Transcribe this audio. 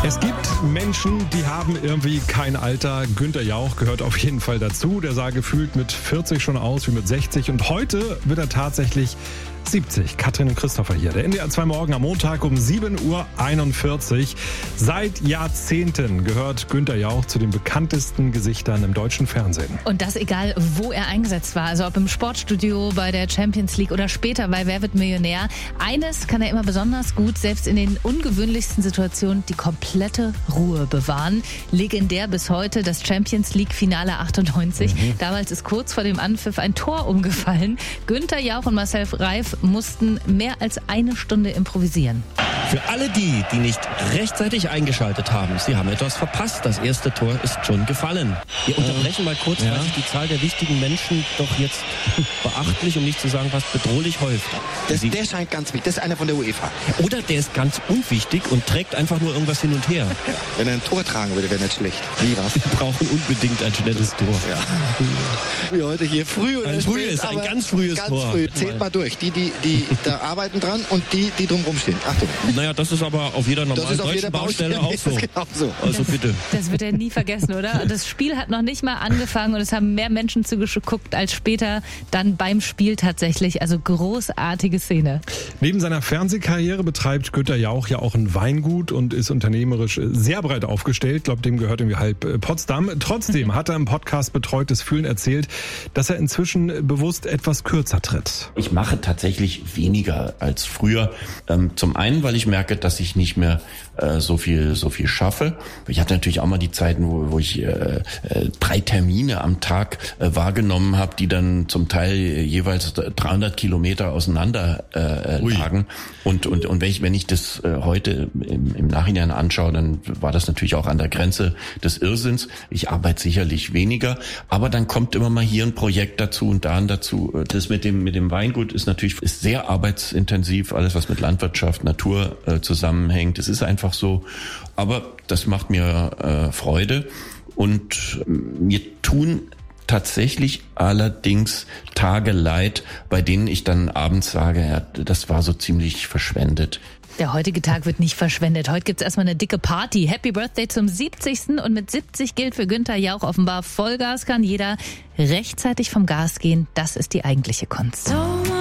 Es gibt Menschen, die haben irgendwie kein Alter. Günther Jauch gehört auf jeden Fall dazu. Der sah gefühlt mit 40 schon aus wie mit 60. Und heute wird er tatsächlich 70. Katrin und Christopher hier. Der NDR 2 Morgen am Montag um 7.41 Uhr. Seit Jahrzehnten gehört Günther Jauch zu den bekanntesten Gesichtern im deutschen Fernsehen. Und das egal, wo er eingesetzt war. Also ob im Sportstudio, bei der Champions League oder später bei Wer wird Millionär. Eines kann er immer besonders gut, selbst in den ungewöhnlichsten Situationen die komplette Ruhe bewahren. Legendär bis heute das Champions League Finale 98. Damals ist kurz vor dem Anpfiff ein Tor umgefallen. Günther Jauch und Marcel Reif mussten mehr als eine Stunde improvisieren. Für alle die nicht rechtzeitig eingeschaltet haben, sie haben etwas verpasst. Das erste Tor ist schon gefallen. Wir unterbrechen mal kurz, weil sich die Zahl der wichtigen Menschen doch jetzt beachtlich, um nicht zu sagen fast bedrohlich häuft. Der scheint ganz wichtig. Das ist einer von der UEFA. Oder der ist ganz unwichtig und trägt einfach nur irgendwas hin und her. Wenn er ein Tor tragen würde, wäre nicht schlecht. Wie was? Wir brauchen unbedingt ein schnelles Tor. Ja. Wie heute hier früh oder spät, ein ganz frühes Tor. Früh. Zählt mal durch. Die da arbeiten dran und die drumherum stehen. Achtung. Naja, das ist aber auf jeder normalen deutschen Baustelle auch so. Genau so. Also bitte. Das wird er nie vergessen, oder? Das Spiel hat noch nicht mal angefangen und es haben mehr Menschen zugeguckt als später dann beim Spiel tatsächlich. Also großartige Szene. Neben seiner Fernsehkarriere betreibt Günther Jauch ja auch ein Weingut und ist unternehmerisch sehr breit aufgestellt. Ich glaube, dem gehört irgendwie halb Potsdam. Trotzdem hat er im Podcast Betreutes Fühlen erzählt, dass er inzwischen bewusst etwas kürzer tritt. Ich mache tatsächlich weniger als früher. Zum einen, weil ich merke, dass ich nicht mehr so viel schaffe. Ich hatte natürlich auch mal die Zeiten, wo ich 3 Termine am Tag wahrgenommen habe, die dann zum Teil jeweils 300 Kilometer auseinander lagen. Und wenn ich das heute im Nachhinein anschaue, dann war das natürlich auch an der Grenze des Irrsinns. Ich arbeite sicherlich weniger, aber dann kommt immer mal hier ein Projekt dazu und da dazu. Das mit dem Weingut ist sehr arbeitsintensiv, alles was mit Landwirtschaft, Natur zusammenhängt. Es ist einfach so, aber das macht mir Freude und mir tun tatsächlich allerdings Tage leid, bei denen ich dann abends sage, ja, das war so ziemlich verschwendet. Der heutige Tag wird nicht verschwendet. Heute gibt's erstmal eine dicke Party. Happy Birthday zum 70. Und mit 70 gilt für Günther Jauch offenbar Vollgas kann jeder rechtzeitig vom Gas gehen. Das ist die eigentliche Kunst.